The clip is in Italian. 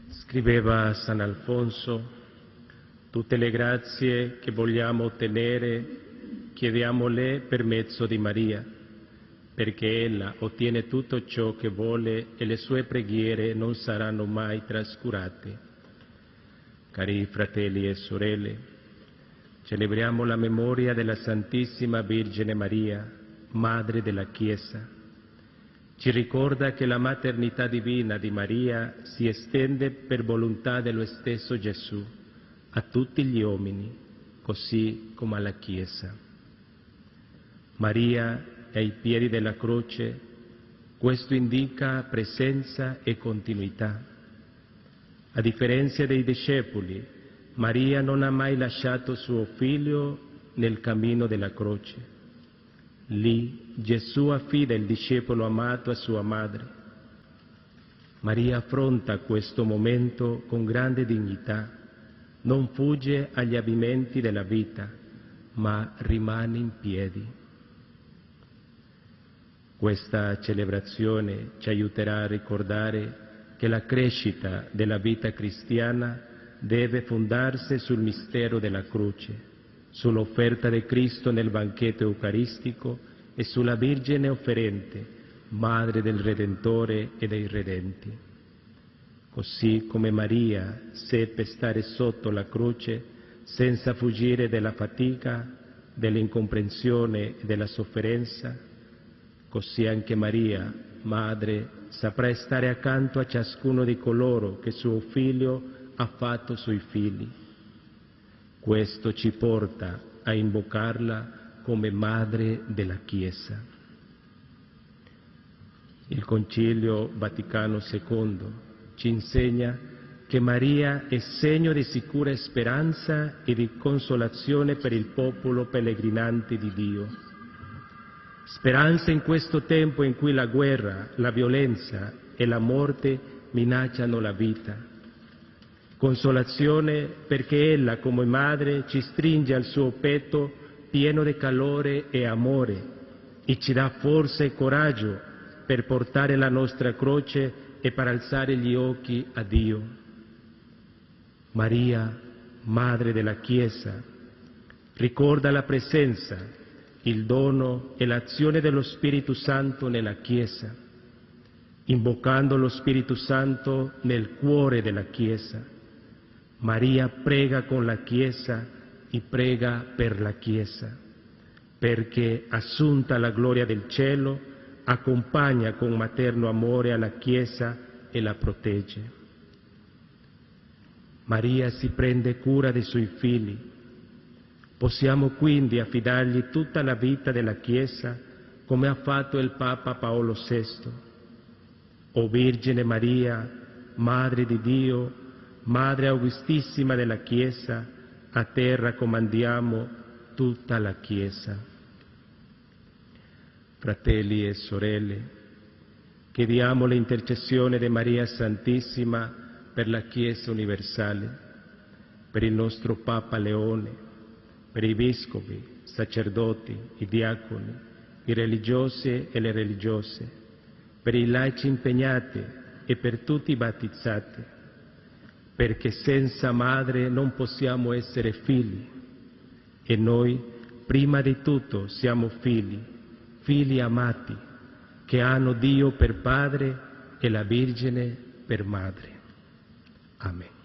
Scriveva San Alfonso: tutte le grazie che vogliamo ottenere, chiediamole per mezzo di Maria, perché ella ottiene tutto ciò che vuole e le sue preghiere non saranno mai trascurate. Cari fratelli e sorelle, celebriamo la memoria della Santissima Vergine Maria, Madre della Chiesa. Ci ricorda che la maternità divina di Maria si estende per volontà dello stesso Gesù a tutti gli uomini, così come alla Chiesa. Maria è ai piedi della croce, questo indica presenza e continuità. A differenza dei discepoli, Maria non ha mai lasciato suo figlio nel cammino della croce. Lì Gesù affida il discepolo amato a sua madre. Maria affronta questo momento con grande dignità, non fugge agli avvenimenti della vita, ma rimane in piedi. Questa celebrazione ci aiuterà a ricordare che la crescita della vita cristiana deve fondarsi sul mistero della croce, sull'offerta di Cristo nel banchetto eucaristico e sulla Vergine offerente, Madre del Redentore e dei redenti. Così come Maria seppe stare sotto la croce senza fuggire dalla fatica, dell'incomprensione e della sofferenza, così anche Maria, Madre, saprà stare accanto a ciascuno di coloro che suo Figlio ha fatto suoi figli. Questo ci porta a invocarla come Madre della Chiesa. Il Concilio Vaticano II ci insegna che Maria è segno di sicura speranza e di consolazione per il popolo pellegrinante di Dio. Speranza in questo tempo in cui la guerra, la violenza e la morte minacciano la vita. Consolazione perché ella, come madre, ci stringe al suo petto pieno di calore e amore e ci dà forza e coraggio per portare la nostra croce e per alzare gli occhi a Dio. Maria, Madre della Chiesa, ricorda la presenza, il dono e l'azione dello Spirito Santo nella Chiesa, invocando lo Spirito Santo nel cuore della Chiesa. Maria prega con la Chiesa e prega per la Chiesa, perché, assunta la gloria del cielo, accompagna con materno amore alla Chiesa e la protegge. Maria si prende cura dei suoi figli. Possiamo quindi affidargli tutta la vita della Chiesa, come ha fatto il Papa Paolo VI. O Vergine Maria, Madre di Dio, Madre Augustissima della Chiesa, a te raccomandiamo tutta la Chiesa. Fratelli e sorelle, chiediamo l'intercessione di Maria Santissima per la Chiesa universale, per il nostro Papa Leone, per i vescovi, sacerdoti, i diaconi, i religiosi e le religiose, per i laici impegnati e per tutti i battezzati, perché senza madre non possiamo essere figli e noi, prima di tutto, siamo figli, figli amati, che hanno Dio per padre e la Vergine per madre. Amen.